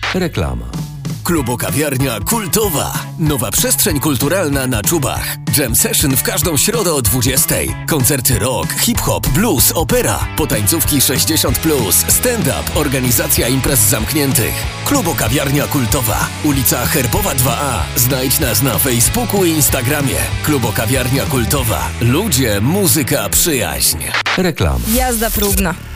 Reklama. Klubo-kawiarnia kultowa. Nowa przestrzeń kulturalna na Czubach. Jam session w każdą środę o 20:00. Koncerty rock, hip-hop, blues, opera. Potańcówki 60+, stand-up, organizacja imprez zamkniętych. Klubo-kawiarnia kultowa. Ulica Herbowa 2A. Znajdź nas na Facebooku i Instagramie. Klubo-kawiarnia kultowa. Ludzie, muzyka, przyjaźń. Reklama. Jazda próbna.